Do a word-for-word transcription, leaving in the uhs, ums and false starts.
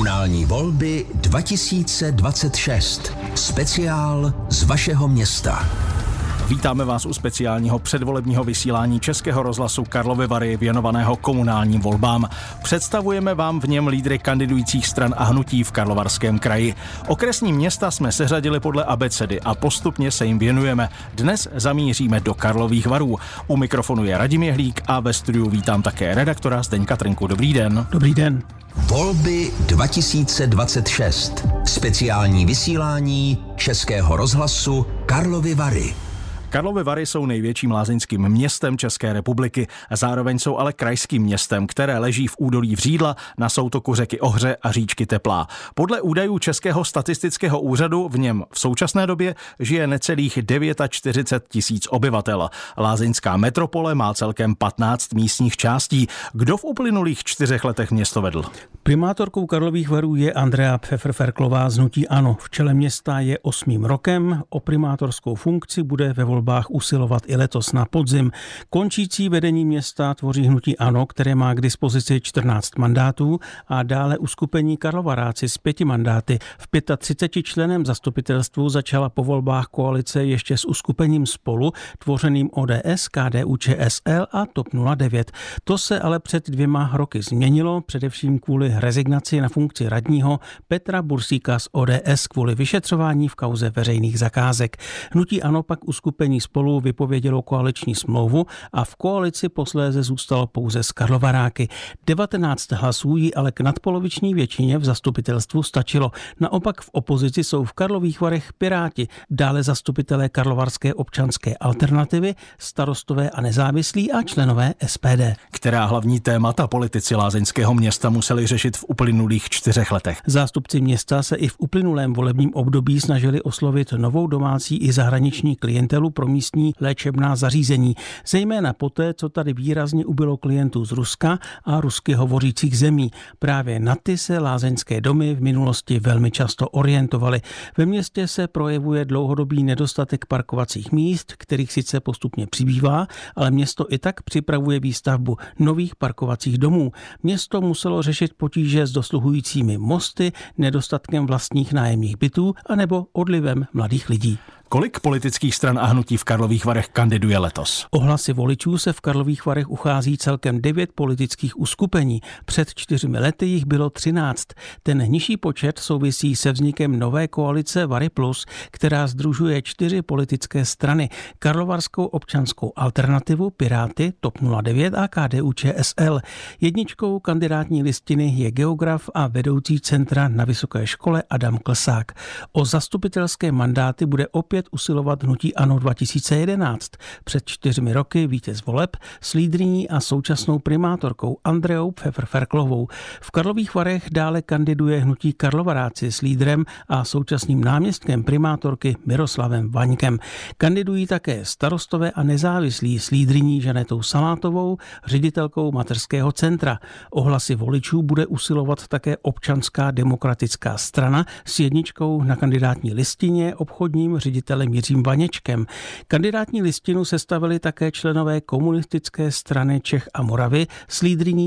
Komunální volby dva tisíce dvacet šest. Speciál z vašeho města. Vítáme vás u speciálního předvolebního vysílání Českého rozhlasu Karlovy Vary věnovaného komunálním volbám. Představujeme vám v něm lídry kandidujících stran a hnutí v Karlovarském kraji. Okresní města jsme seřadili podle abecedy a postupně se jim věnujeme. Dnes zamíříme do Karlových Varů. U mikrofonu je Radim Jehlík a ve studiu vítám také redaktora Zdeňka Trnku. Dobrý den. Dobrý den. Volby dva tisíce dvacet šest. Speciální vysílání Českého rozhlasu Karlovy Vary. Karlovy Vary jsou největším lázeňským městem České republiky a zároveň jsou ale krajským městem, které leží v údolí Vřídla na soutoku řeky Ohře a říčky Teplá. Podle údajů Českého statistického úřadu v něm v současné době žije necelých čtyřicet devět tisíc obyvatel. Lázeňská metropole má celkem patnáct místních částí. Kdo v uplynulých čtyřech letech město vedl? Primátorkou Karlových Varů je Andrea Pfeffer-Ferklová z hnutí ANO. V čele města je osmým rokem. O primátorskou funkci bude ve volbách usilovat i letos na podzim. Končící vedení města tvoří hnutí ANO, které má k dispozici čtrnáct mandátů, a dále uskupení Karlovaráci s pěti mandáty. V třiceti členém zastupitelstvu začala po volbách koalice ještě s uskupením Spolu, tvořeným O D S, K D U Č S L a TOP nula devět. To se ale před dvěma roky změnilo, především kvůli rezignaci na funkci radního Petra Bursíka z O D S kvůli vyšetřování v kauze veřejných zakázek. Hnutí ANO pak uskupení Spolu vypovědělo koaliční smlouvu a v koalici posléze zůstalo pouze s Karlovaráky. devatenáct hlasů jí ale k nadpoloviční většině v zastupitelstvu stačilo. Naopak v opozici jsou v Karlových Varech Piráti, dále zastupitelé Karlovarské občanské alternativy, starostové a nezávislí a členové S P D. Která hlavní témata politici lázeňského města museli řešit v uplynulých čtyřech letech? Zástupci města se i v uplynulém volebním období snažili oslovit novou domácí i zahraniční klientelu pro místní léčebná zařízení, zejména poté, co tady výrazně ubylo klientů z Ruska a rusky hovořících zemí. Právě na ty se lázeňské domy v minulosti velmi často orientovaly. Ve městě se projevuje dlouhodobý nedostatek parkovacích míst, kterých sice postupně přibývá, ale město i tak připravuje výstavbu nových parkovacích domů. Město muselo řešit potíže s dosluhujícími mosty, nedostatkem vlastních nájemních bytů anebo odlivem mladých lidí. Kolik politických stran a hnutí v Karlových Varech kandiduje letos? O hlasy voličů se v Karlových Varech uchází celkem devět politických uskupení. Před čtyřmi lety jich bylo třináct. Ten nižší počet souvisí se vznikem nové koalice Vary Plus, která sdružuje čtyři politické strany. Karlovarskou občanskou alternativu, Piráty, TOP nula devět a K D U Č S L. Jedničkou kandidátní listiny je geograf a vedoucí centra na Vysoké škole Adam Klsák. O zastupitelské mandáty bude opět usilovat hnutí ANO dva tisíce jedenáct. Před čtyřmi roky vítěz voleb s lídryní a současnou primátorkou Andreou Pfeffer-Ferklovou. V Karlových Varech dále kandiduje hnutí Karlovaráci s lídrem a současným náměstkem primátorky Miroslavem Vaňkem. Kandidují také starostové a nezávislí s lídryní Žanetou Salátovou, ředitelkou mateřského centra. O hlasy voličů bude usilovat také Občanská demokratická strana s jedničkou na kandidátní listině obchodním ředitelem Jiřím Vaněčkem. Kandidátní listinu sestavili také členové Komunistické strany Čech a Moravy s lídryní